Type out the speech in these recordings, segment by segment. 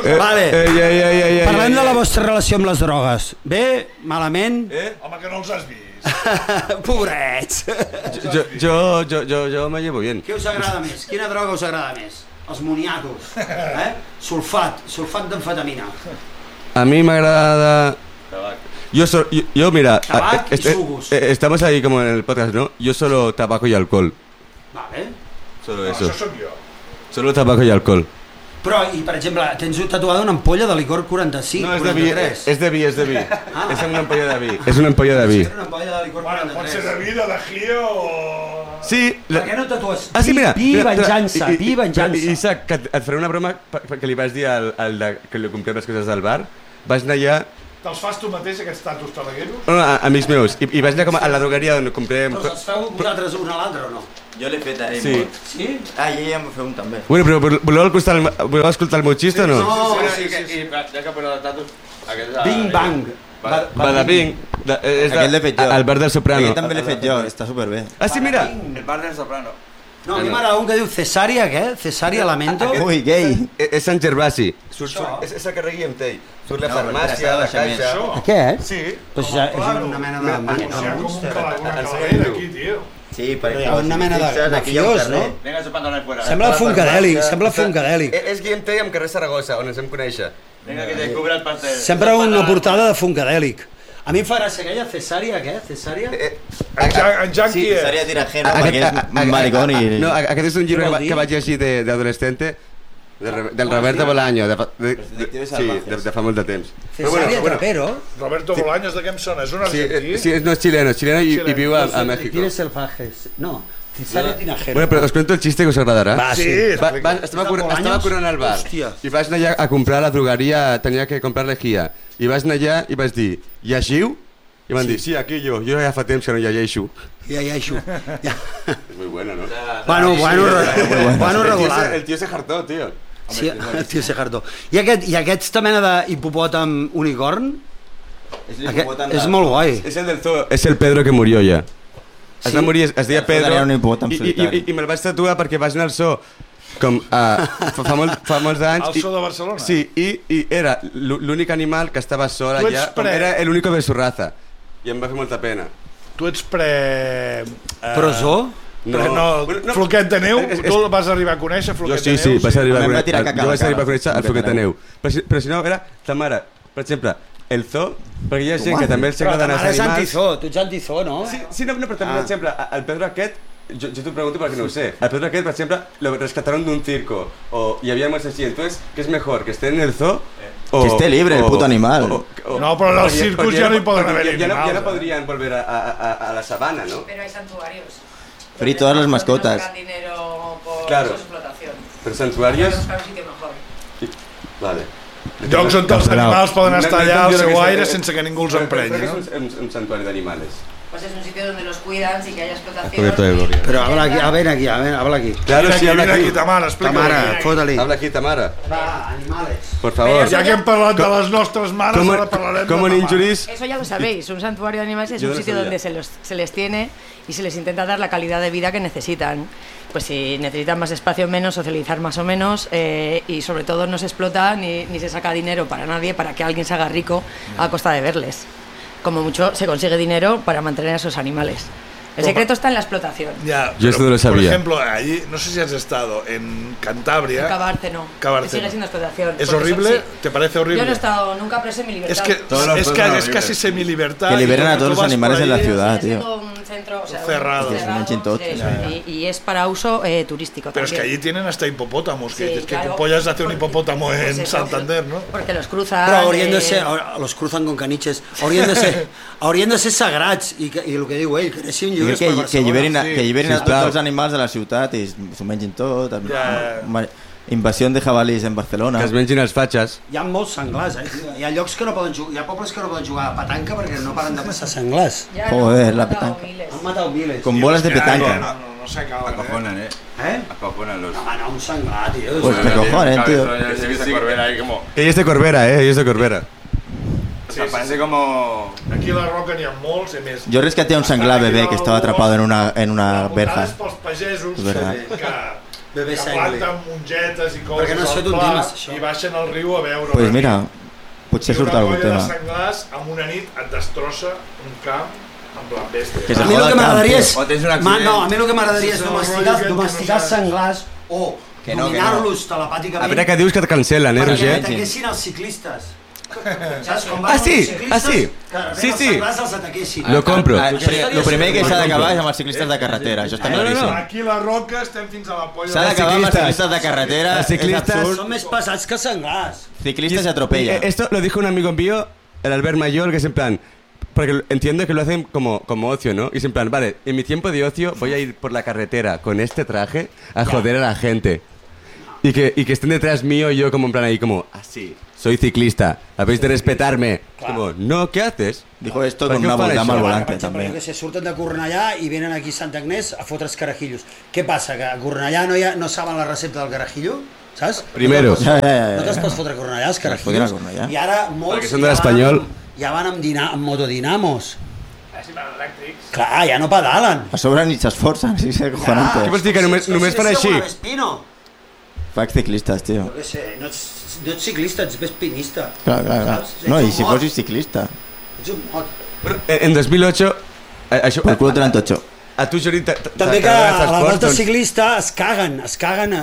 Vale. Parlem de la vostra relació amb les drogues. Bé? Malament? Home, que no els has vist. Pobrets. Jo me llevo bien. Què us agrada més? Quina droga us agrada més? Els moniatos. Sulfat d'amfetamina. A mi m'agrada... Yo mira, tabac y jugos. Estamos ahí como en el podcast, ¿no? Yo solo tabaco y alcohol. Vale. Solo eso. Això sóc jo. Solo tabaco y alcohol. Però, i per exemple, tens tatuada una ampolla de licor 45, no, 43. És de vi. És una ampolla de vi. És una ampolla de vi. És una ampolla de licor 43. Pot ser de vi, de lejía o... Sí. Per què no tatues? Sí, mira. Vi venjança, vi venjança. Isaac, et faré una broma que li vaig dir al que li comprem les coses al bar. Vaig anar allà... Te'ls fas tu mateix, aquests tatus talagueros? No, amics meus. I vaig anar com a la drogueria on comprem... Però els feu vosaltres un a l'altre o no? Jo l'he fet a ell molt. Sí? Ah, i ella em va fer un també. Bueno, però voleu escoltar el meu xiste o no? No, sí. Ja que parla de tatus... Bing Bang. Badabing. Aquest l'he fet jo. Al bar del Soprano. Aquest també l'he fet jo, està superbé. Ah, sí, mira. El bar del Soprano. No, a mi m'agrada un que diu Cesària, què? Cesària Lamento. Ui, gay. És Sant Gervasi. És el carrer Guillem-Tell. Surt la farmàcia, la caixa... Aquest? Sí. Doncs és una mena de... Una calavera aquí, tio. Sí, perquè... Una mena de mafiós, no? Venga, ese pantalón fuera. Sembla funkadèlic. És Guillem-Tell amb carrer Saragossa, on ens vam conèixer. Venga, que te cubra el pastel. Sempre una portada de funkadèlic. A mi em fa gràcia aquella Cesària, què? Cesària? En Jan qui és? Seria Tirajero, perquè és maricón i... No, aquest és un llibre que vaig llegir d'adolescente, del Roberto Bolaño, sí, de fa molt de temps. Cesària Trapero. Roberto Bolaños, de què em sona? És un argentí? Sí, no, és chileno i viu a México. Tienes salvajes. No, Cesària Tinajero. Bueno, però us cuento el xiste que us agradarà. Va, sí. Estava curant al bar i vaig anar allà a comprar a la drogueria, tenia que comprar lejía. I vaig anar allà i vaig dir, llegiu? I van dir, sí, aquí jo ja fa temps que no llegeixo. Ja. És muy bueno, ¿no? Bueno, regular. El tío se hartó, tío. Sí, el tío se hartó. I aquesta mena d'hipopòtam unicorn? És molt guai. És el del zoo, és el Pedro que murió ja. Es va morir, es deia Pedro, i me'l vaig tatuar perquè vaig anar al zoo com fa molts anys. Al zoo de Barcelona? Sí, i era l'únic animal que estava sol allà, era l'único de su raza, i em va fer molta pena. Tu ets Prosó? No, Floquet de Neu, tu vas arribar a conèixer Floquet de Neu? Sí, vaig arribar a conèixer el Floquet de Neu. Però si no, era ta mare, per exemple, el zoo, perquè hi ha gent que també els agrada anar als animals. Però ta mare és antizoo, tu ets antizoo, no? Sí, no, però també, per exemple, el Pedro aquest, jo t'ho pregunto perquè no ho sé, el Pedro aquest, per exemple, lo rescataron d'un circo, y había más así, entonces, ¿qué es mejor? ¿Que esté en el zoo? Que esté libre, el puto animal. No, però en els circos ja no hi poden haver animals. Ya no podrían volver a la sabana, ¿no? Pero hay santuarios. Free todas las mascotas. Sacan dinero por Claro. su explotación. Pero santuarios... Buscar un sitio mejor. Vale. Llocs on els animals poden estar allà al seu aire sense que ningú els emprenyi, ¿Pero no? qué es un santuario de animales? Pues es un sitio donde los cuidan sin que haya explotación. Però habla aquí. Claro, sí, habla aquí. Tamara, explica-ho. Tamara, fota-li. Habla aquí, Tamara. Va, animales. Por favor. Ja que hem parlat de les nostres mares, ara parlarem de ¿Cómo Tamara. injuries? Eso ya lo sabéis, un santuario de animales es Yo un no lo sitio sabía. donde se les tiene y se les intenta dar la calidad de vida que necesitan. Pues si necesitan más espacio o menos, socializar más o menos, y sobre todo no se explota ni se saca dinero para nadie para que alguien se haga rico a costa de verles. Como mucho se consigue dinero para mantener a esos animales. El secreto está en la explotación. Ya, Yo esto no lo sabía. Por ejemplo, allí, no sé si has estado en Cantabria. En Cabarte no. Cabarte Sigue no. siendo explotación. ¿Es porque horrible? sí. ¿Te parece horrible? Yo no he estado nunca preso en mi libertad. Es casi semi-libertad. Que liberan a todos los animales en la ciudad, Sigue tío. siendo un centro, o sea, Cerrado. Que se manchen todos. y es para uso turístico. Pero es que también. allí tienen hasta hipopótamos. Sí, Que dices que claro. tu pollas hace un Porque- hipopótamo pues en eso, Santander, ¿no? Porque los cruzan. Però haurien de ser, los cruzan con caniches, haurien de ser sagrats, i el que diu ell, que anessin lliures per Barcelona. Que lliberin a tots els animals de la ciutat i s'ho mengin tot. Invasió de jabalís en Barcelona. Que es mengin els fatxes. Hi ha molts senglars, tio. Hi ha llocs que no poden jugar, hi ha pobles que no poden jugar a petanca perquè no paren de passar senglars. Ya, Joder, han la matado petanca. miles. Han matat miles. Con bolas de petanca. No se acaban. Acojonan, Acojonan los... Home, no, un senglar, tio. Pues que cojones, tío. Se viste Corbera ahí como... Ell és de Corbera, ell és de Corbera. O sea, parece como... Aquí a la Roca n'hi ha molts, i més. Yo rescaté a un senglar bebé que estaba atrapado en una verja. Pels pagesos, És verdad. que que planten mongetes i coses al pla i baixen al riu a veure. Pues mira, potser surt algun tema. I una colla de senglars amb una nit et destrossa un camp amb l'embèstia. A mi el que m'agradaria és... No, a mi el que m'agradaria és domesticar senglars o dominar-los telepàticament. A veure què dius que et cancel·len, Roger? Perquè ataquessin els ciclistes. Sí. Sí. Els senglars els ataquessin. Lo compro. Lo primer que s'ha d'acabar és amb els ciclistes de carretera, això està claríssim. Aquí a la Roca estem fins a la polla. S'ha d'acabar amb els ciclistes de carretera, és absurd. Són més pesats que senglars. Ciclistas se atropellan. Esto lo dijo un amigo mío, el Albert Mayor, que es en plan... Porque entiendo que lo hacen como ocio, ¿no? Y es en plan, vale, en mi tiempo de ocio voy a ir por la carretera con este traje a joder a la gente. Y que estén detrás mío y yo como en plan ahí como, así, soy ciclista, habéis de respetarme. Como, no, ¿qué haces? Dijo esto con una volcama al volante també. Que se surten de Cornellà i venen aquí a Sant Agnès a fotre's carajillos. Què passa? Que a Cornellà no saben la recepta del carajillo? Saps? Primero. No te'ls pots fotre a Cornellà, els carajillos. I ara molts Perquè són de l'Espanyol. Ja van amb motodinamos. Clar, ja no pedalen. A sobre ni s'esforcen, sí, és acojonante. Què vols dir, que només fan així? Fa ciclistes, tio. No sé, no ets ciclista, ets vespinista. Clar. No, i si fossis ciclista. Ets un mot. En 2008... Per cul 38. A tu, Jordi, també que a la volta ciclista es caguen a sobre.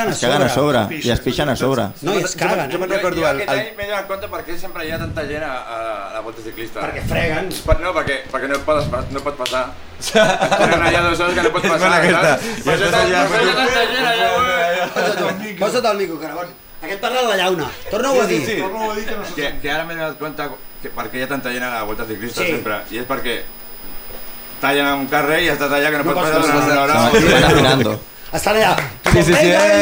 I es pixen a sobre. No, i es caguen. Jo me'n recordo... Aquest any m'he donat compte perquè sempre hi ha tanta gent a la volta ciclista. Perquè freguen. No, perquè no pot passar. Tenen allà 2 hores que no pot passar. Per això tanta gent allà. Posa't el micro, Caragón. Aquest parla de la llauna. Torna-ho a dir. Que ara m'he donat compte perquè hi ha tanta gent a la volta ciclista sempre. I és perquè tallen a un carrer i estàs allà que no pots passar. Estan allà. Sí.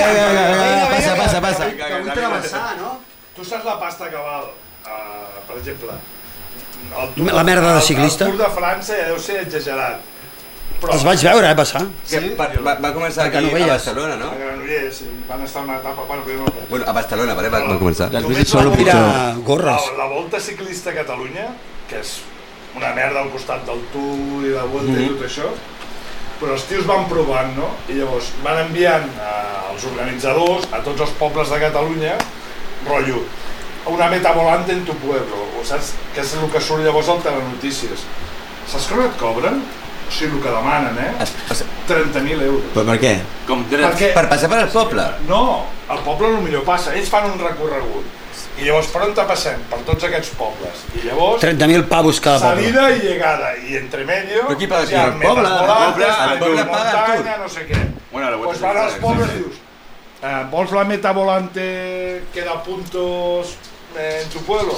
Passa. Que vull travessar, no? Tu saps la pasta cabal, per exemple. La merda de ciclista? El Tour de França ja deu ser exagerat. Els vaig veure, passar. Va començar aquí a Barcelona, no? A Granollers, van estar una etapa... Bueno, a Barcelona, va començar. Les bicis són un pitjor. Gorres. La Volta Ciclista a Catalunya, que és una merda al costat del Tour i la Volta i tot això, però els tios van provant, no? I llavors van enviant als organitzadors a tots els pobles de Catalunya, rotllo, una meta volante en tu pueblo, saps? Que és el que surt llavors al Telenotícies. Saps com et cobren? O sigui, el que demanen, 30.000 euros. Però per què? Per passar per al poble? No, el poble potser passa, ells fan un recorregut. I llavors per on te passem? Per tots aquests pobles. I llavors... 30.000 pavos cada poble. Salida i llegada. I entre medio... Però qui paga? El poble paga el Tour. No sé què. Pues van als pobles i dius... ¿Vols la meta volante que da puntos en tu pueblo?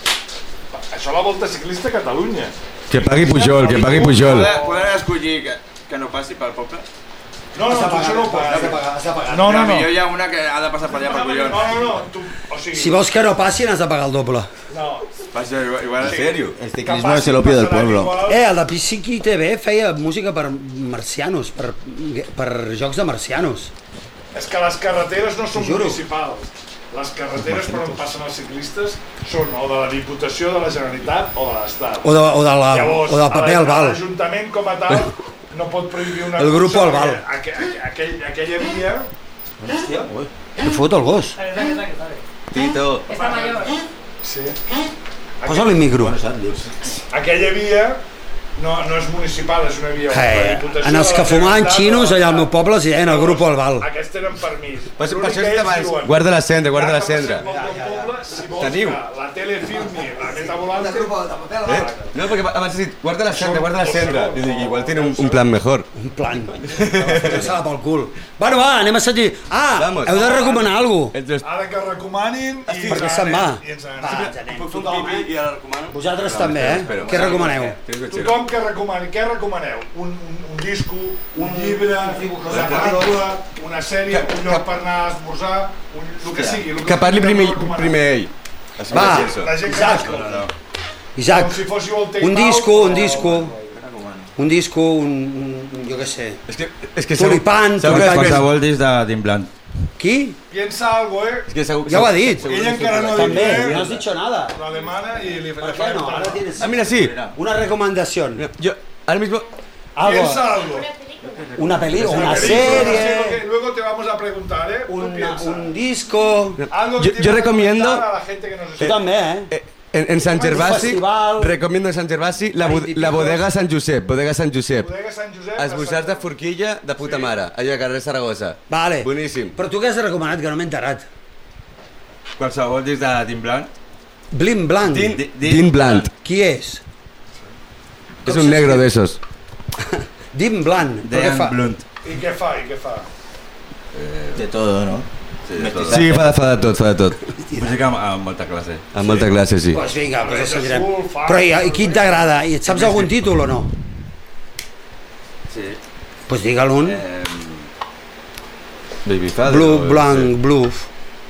Això la Volta Ciclista a Catalunya. Que pagui Pujol. Poden escollir que no passi pel poble? No, tu això no ho pots. Has de pagar. No. Millor hi ha una que ha de passar per allà per collons. No. O sigui... Si vols que no passin, has de pagar el doble. No. Igual en sèrio. El ciclismo es el opio del pueblo. El de Psiqui TV feia música per marcianos, per jocs de marcianos. És que les carreteres no són municipals. Les carreteres per on passen els ciclistes són o de la Diputació, de la Generalitat o de l'Estat. O del paper al val. L'Ajuntament com a tal no pot prohibir una... El grup al val. Aquella via... Hòstia, que fot el gos. Tito. Està major. Sí. Posa-li el micro. Aquella via no és municipal, és una via de la Diputació. En els que fumaven xinos allà al meu poble es deien el grup al val. Aquests tenen permís. Per això és abans. Guarda la cendra. Si vols que la tele filmi la meta volante... No, perquè abans has dit, guarda la cendra. I dic, igual tiene un plan mejor. Un plan. Fotre-se-la pel cul. Bueno, va, anem a sentir. Heu de recomanar alguna cosa. Ara que recomanin... Perquè se'n va. Puc fer un pipi i ara recomano? Vosaltres també, Què recomaneu? Tothom que recomani. Què recomaneu? Un disco, un llibre, una pel·lícula, una sèrie, un lloc per anar a esmorzar, el que sigui. Que parli primer ell. Va, Isaac, un disco, jo què sé, Tulipan, qualsevol disc d'Implant. Qui? Piensa algo, Ja ho ha dit. Ella encara no ha dit També, no has dicho nada. l'alemana i li ¿Por qué no? Ahora tienes Mira, sí. una recomendación. Yo, ahora mismo... Piensa algo. Una película, una Lo serie, que luego te vamos a preguntar, ¿eh? Tú piensa. un disco... Algo que Yo tienes que recomiendo- comentar a la gente que nos Tu escucha. també, eh? En Sant Gervasi, festival. recomiendo en Sant Gervasi la bodega Sant Josep, bodega Sant Josep. Bodega Sant Josep. Esbossars de forquilla de puta mare, allà a carrer Saragossa. Vale. Boníssim. Però tu què has recomanat, que no m'he enterat? Qualsevol disc de Tim Blanc. Blim Blanc. Dean Blunt. Qui és? És un negro d'esos. Dean Blunt. Però què Dean fa? Blunt. I què fa? I què fa? De todo, no? Sí, de tot. Sí, fa de tot, fa de tot. Música amb molta classe. Amb molta classe, sí. Doncs vinga, doncs Ranger seguirem. Soul, Funk. Però i qui t'agrada? I et saps algun títol o no? Sí. Doncs digue-l un. Babyfather. Blue, Blanc, Bluff.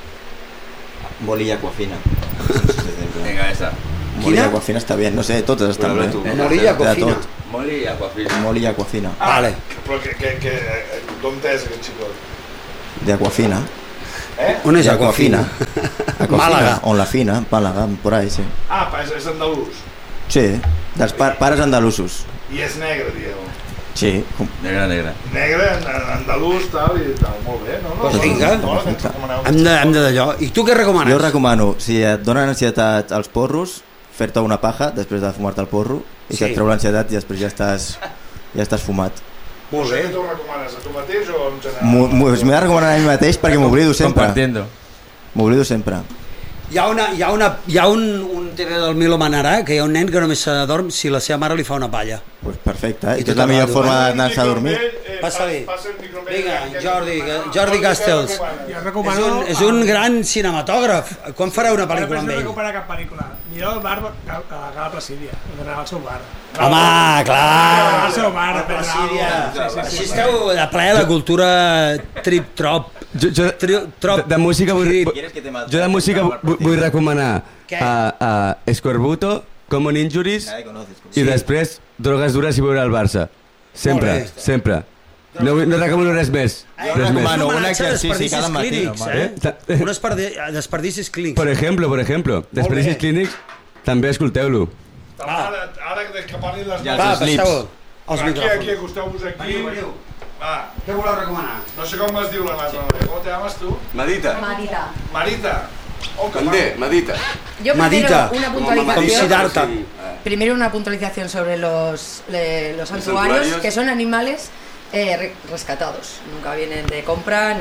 Molly y Aquafina. Vinga, esa. Molly y Aquafina está bien, no sé, totes estan bé. Morilla, Te da cocina. tot. Molly i Aquafina. Molly y Aquafina. Vale. Però d'on és aquest xicot? De Aquafina. On és De Aquafina? Màlaga. On la fina, Màlaga, por ahí, sí. Ah, és andalús. Sí, dels pares andalusos. I és negre, dieu. Sí, Negra, negra. Negre, andalús, tal, i tal. Molt bé, no? Doncs vinga. Hem de d'allò. I tu què recomanes? jo recomano, si et donen ansietat els porros, fer-te una paja després de fumar-te el porro i Sí. si et treu l'ansietat i després ja estàs fumat. Molt bé. Tu recomanes a tu mateix o en general? M'he de recomanar a mi mateix perquè m'oblido sempre. Compartiendo. M'oblido sempre. Hi ha un TV del Milo Manarà, que hi ha un nen que només s'adorm si la seva mare li fa una palla. Pues perfecte, I i tu és la millor t'agrada, forma d'anar-se a dormir. Passa-li. Passa el micro amb ell. Vinga, Jordi Castells. Jo recomano... És un gran cinematògraf. Quan fareu una pel·lícula amb No ell? recupera cap pel·lícula. Millor el bar que la Placidia, d'anar al seu bar. Home, clar. Al seu bar, La prendre Placídia. alguna cosa. Així esteu de ple la cultura trip-trop. De música vull... Jo de música vull recomanar Què? a Escorbuto, Common Injuries conoces. i després Drogues Dures i veure el Barça. Sempre, Molt bé. sempre. No recomano res més. Res més. recomano un homenatge a exercici cada matí, desperdicis clínics, Eh? Uns desperdicis clínics. Per exemple, Desperdicis bé. Clínics, també escolteu-lo. Ara que parlin les Ja, Va, els slips. passeu els Aquí, micròfons. acosteu-vos aquí. Va, Què voleu recomanar? no sé com es diu la nata. Com te llames tu? Medita. Madita. Marita. Com D, medita. Yo Madita. primero una Com puntualización. Siddhartha. Primero una puntualización sobre los santuarios, santuarios. que son animales rescatados. Nunca vienen de compra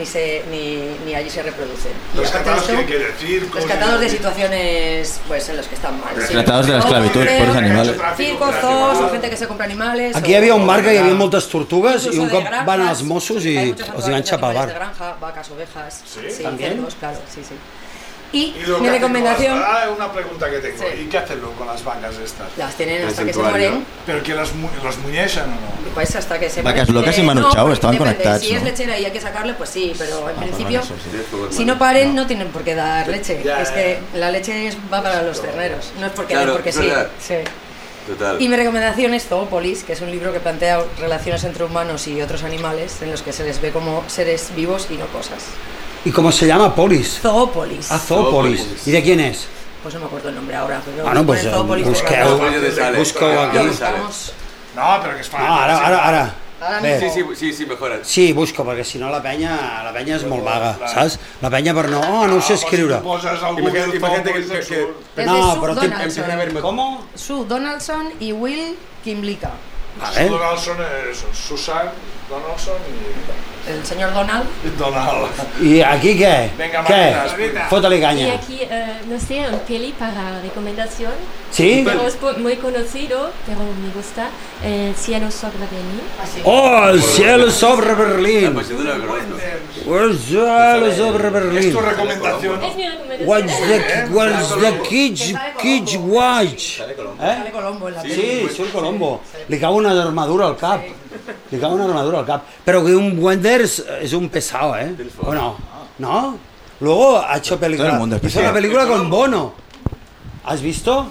ni allí se reproducen. Y aparte de Rescatados, eso, ¿qué quiere decir? rescatados de situaciones pues en los que están mal. Rescatados de la esclavitud, pobres animales. Circos, zoos, o gente que se compra animales. Aquí hi havia un bar que hi havia moltes tortugues i un cop granjas, van els Mossos i hay muchos els hi van xapar el animales bar. de granja, vacas, ovejas, sí, ¿También? cerdos, claro, sí, sí. Y Y lo que mi hacen recomendación, con las- una pregunta que tengo. Sí. ¿Y qué hacen con las vacas estas? las tienen El hasta que se santuario. mueren. ¿Pero que las muñechan o no? Pues hasta que se Vacas mueren. locas y Manu no, Chao porque estaban depende. conectadas, Si es ¿no? lechera y hay que sacarle, pues sí, pero en principio, eso sí. si no paren, no tienen por qué dar leche. Ya, Es ya. que la leche va para los terneros, no es porque Claro, porque es sí. verdad. Sí. Total. Y mi recomendación es Zoópolis, que es un libro que plantea relaciones entre humanos y otros animales en los que se les ve como seres vivos y no cosas. ¿Y cómo se llama? Polis. Zoópolis. Ah, Zoopolis. ¿Y de quién es? Pues no me acuerdo el nombre ahora, pero Bueno, pues ponen Zoópolis, busqueu, pero- busqueu Lo aquí. buscamos. No, pero que es para... No, ara. Ahora Bé. mismo. Sí, mejora. Sí, busco, perquè si no la penya és molt vaga, saps? La penya per no sé escriure. Si poses al Imagina't Google que- Zoopolis, et surt. Es No, de Sue però Donaldson. ¿Cómo? Sue Donaldson y Will Kimlicka. Vale. Donaldson es Susan Donaldson El señor Donald. y Donald. I aquí què? Venga, Què? Marina, Fota-li Y canya. aquí, no sé, un peli para recomendación, Sí? pero es muy conocido, pero me gusta, El cielo sobre Berlín. Oh, el cielo sobre Berlín. Pues yo no lo conozco. El cielo sobre Es Berlín. tu recomendación. Es mi recomendación. What's the kids watch? Sale Colombo en la peli. Sí, surt Colombo. Li cau una armadura al cap. Li cau una armadura al cap. Pero que un Wenders es un pesado, ¿eh? ¿O no? ¿No? Luego ha hecho película. Todo el mundo es Hizo una pesado. película con Bono. ¿Has visto?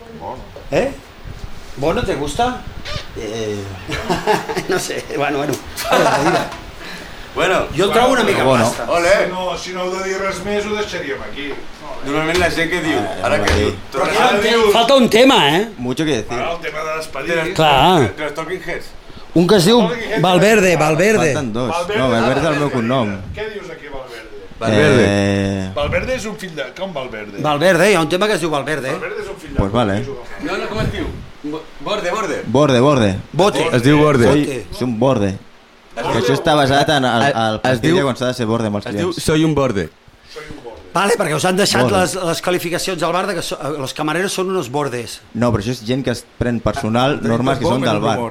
¿Eh? ¿Bono te gusta? No sé, bueno. Bueno, Jo el trobo una mica Bono. pasta. ole. Si no heu de dir res més, ho deixaríem aquí. Normalment la gent que diu, ara que sí. diu, Però falta un tema, eh? Mucho que decir. Ara el tema de despedir. Clar. de los Talking Heads. Un que es diu Valverde. Falten dos. No, Valverde és el meu cognom. Què dius aquí, Valverde? Valverde és un fill de... Com Valverde? Valverde, hi ha un tema que es diu Valverde. Valverde és un fill de... Pues vale. No, com es diu? Borde. Borde. Bote. Es diu Borde. És un borde. Que això està basat en el pastilla quan s'ha de ser borde amb els Es diu clients. Soy un Borde. Vale, perquè us han deixat Borde. les qualificacions al bar de que los camareros són unos bordes. No, però això és gent que es pren personal, normes que són del bar.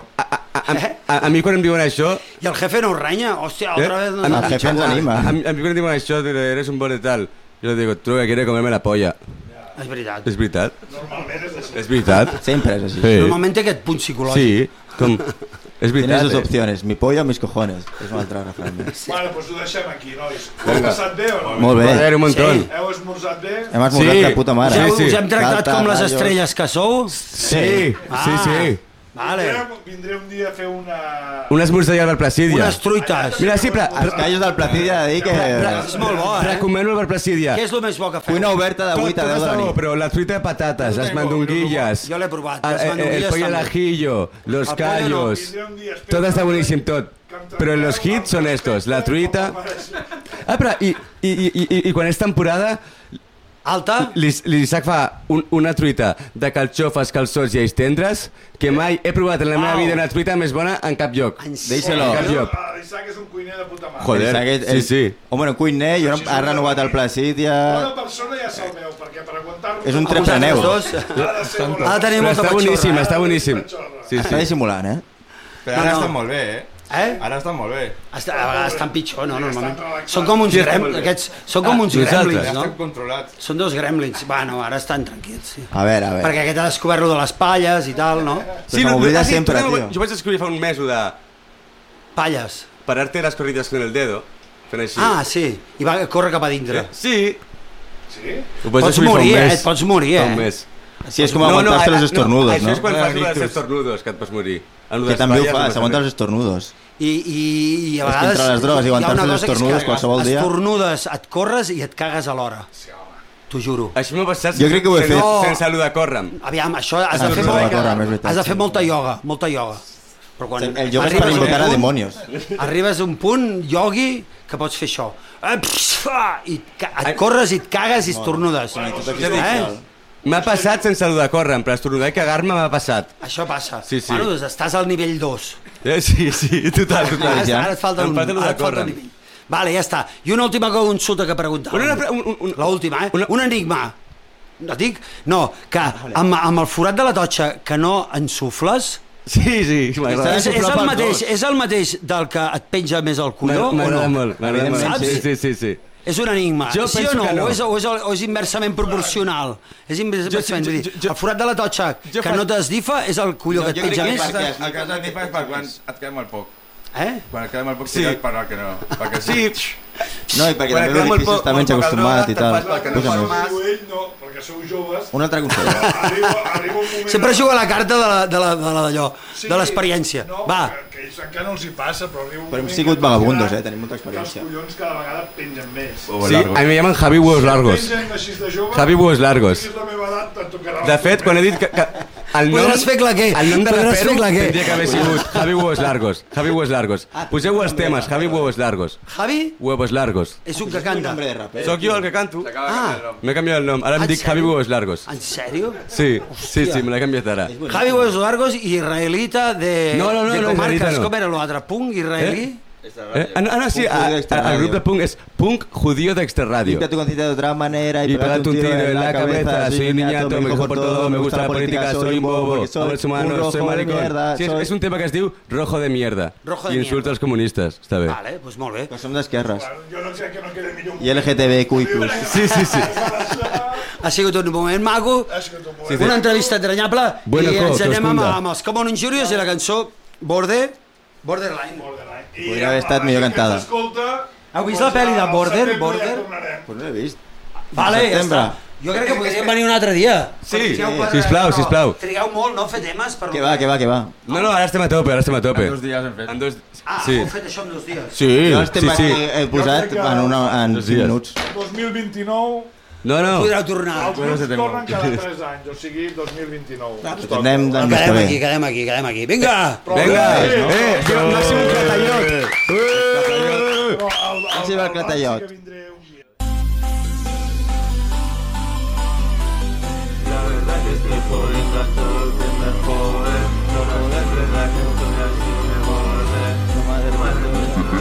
A mi quan em diuen això... I el jefe no us renya? Hòstia, otra vez... El jefe ens anima. A mi quan em diuen això, eres un borde tal, jo digo, tú que quieres comerme la polla. És veritat. És veritat? Normalment és així. És veritat? Sempre és així. Sí. Normalment té aquest punt psicològic. Sí, com... És Tienes veritat, dos opciones, mi polla o mis cojones. És un altre refrany més. Bueno, doncs ho deixem aquí, nois. Ho heu passat bé o no? Molt bé. Joder, un montón. Heu esmorzat bé? Hem esmorzat de puta mare. Ja Sí, us hem tractat Salta, com les rayos. estrelles que sou? Sí. Vale. Vindré un dia a fer una... Un esmorzar al Bar Placidia. Unes truites. Mira, sí, però... Els callos del Placidia de dir que... És molt bo, eh? Recomano el Bar Placidia. Què és el més bo que feu? Cuina oberta de 8 a 10 de la nit. Però la truita de patates, les mandonguillas, Jo l'he provat. el Les mandonguilles pollo al també. ajillo, los El pollo no. callos, Vindré un dia, espero todo está que- buenísimo, tot. Però los hits són estos, la truita... Però i quan és temporada, Alta? l'Isaac fa una truita de calxofes, calçots i eix tendres que mai he provat en la meva vida una truita més bona en cap lloc. Deixa-lo. En cap lloc. L'Isaac és un cuiner de puta mare. Joder, sí. Home, un cuiner, jo ha renovat el Placidia... Una persona ja se'l veu, perquè per aguantar-lo... És un trepreneu. Ha de tenir Però molta està boníssim, patxorra. està boníssim. Sí, Està sí. dissimulant, Però ara No, no. estan molt bé, Ara estan molt bé. A vegades estan pitjor, no? Normalment. Són com uns gremlins, aquests... Són com uns nosaltres. gremlins, no? Estan controlats. Són dos gremlins. Bueno, ara estan tranquils, sí. A veure. Perquè aquest ha descobert lo de les palles i tal, no? Se m'oblida sempre, tu, tio. jo vaig escriure fa un mes de Palles. pararte las corridas con el dedo, fent així. Ah, sí. I va córrer cap a dintre. Sí. Sí? Ho vaig Pots escriure fa un morir, mes. et pots morir, Fa un eh? mes. Sí, és com aguantar-se los estornudos, Això és no? quan fas els estornudos, que et pots morir. Que també ho fa, s'aguanta els estornudos. I a És que vegades... entre les drogues i hi ha aguantar-se una els cosa que és estornudos qualsevol dia- Estornudes, et corres i et cagues alhora. T'ho juro. Això m'ha passat Jo crec que ho he fet. sense allò de córrer. Aviam, això has de Ah, fer no, de córrer, és veritat, has de fer sí. molta ioga. Però quan El yoga és per arribes a un invocar a punt- demonios. Arribes a un punt, iogui, que pots fer això. I et corres i et cagues i estornudes. M'ha passat sense allò de córrer, però estornudar i cagar-me m'ha passat. Això passa. Sí, sí. Bueno, doncs estàs al nivell 2. Sí, total. Ara et falta Em un, falta allò ara de et falta córrer. un nivell. Vale, ja està. I una última consulta que preguntava. L'última, eh? Un enigma. No dic? No, que amb el forat de la totxa que no ensufles... Sí, m'agrada. És el mateix del que et penja més al colló o M'agrada no? molt, m'agrada molt. Saps? Sí. És un enigma. Jo Sí o penso no? que no. O és inversament proporcional? És inversament. Vull dir, el forat de la totxa que no t'esdifa és el colló que et penja més? El que has de dir és per quan et queda molt poc. Quan et queda molt poc, Sí. sí. Per al que no. Perquè Sí. No, i perquè Quan també acaba l'edifici està menys acostumat i tal. perquè no Puja fas més. mas. Ell no, perquè sou joves. Un altre consell. Arriba un moment... Sempre juga a la carta d'allò, de l'experiència. No, Va. que ells encara no els hi passa, però arriba un Però hem moment sigut que vagabundos, ja tenim molta experiència. Que els collons cada vegada pengen més. Sí, a mi me llaman Javi Huevos Largos. Pengen així de jove, Javi Huevos Largos. si és la meva edat, et tocarà... De fet, quan he dit que el nom... Podràs fer claquer. El nom de Podràs rapero fer claquer. tindria que haver sigut Javi Huevos Largos. Javi Huevos Largos. Poseu els temes, Javi Huevos Largos. Javi Huevos Largos. és un que canta. Soc jo el que canto. Ah, M'he canviat el nom. Ara em En dic Javi sèrio? Huevos Largos. en sèrio? Sí, me l'he canviat ara. Javi Huevos Largos i israelita de No, de comarques. israelita no. Com era l'altre? Punk israelí? No, sí, Punk judío de Extra el grup Radio. de punk és Punk Judío de Extra Radio. Limpia tu conciencia de otra manera y Y pégate un tiro en la cabeza. soy un niñato, me cojo por todo, me gusta la política, soy un bobo, hombres humanos, soy maricón. Sí, és un tema que es diu Rojo de Mierda. Rojo de I insulta mierda. als comunistes, està bé. Vale, doncs molt bé. Que som d'esquerres. Jo no crec que no quede millor. I LGTBQI+. Sí. Ha sigut un moment maco, Ha sigut un moment. una entrevista entranyable Bueno, i ens co, anem Toscunda. amb els Common Injurious i la cançó Borderline. Podria haver estat millor cantada. Escolta, Heu vist la pel·li de Border? Ja tornarem. Pues no l'he vist. Vale, ja Setembre. està. Jo crec que podríem venir un altre dia. Sí, Trigueu sisplau. Trigueu molt, no? Fer temes per... Que va. No, ara estem a tope, En 2 dies hem fet. En dos... Ah, Sí. heu fet això en 2 dies. Sí, Jo els temes sí. que he posat en 5 minuts. 2029 No. Podreu tornar. Els grups tornen cada 3 anys, o sigui 2029. Tornem d'any més que ve. Quedem aquí. Vinga! Vinga! Però Màxim Clatallot! el Sí, va el Clatallot. que vindré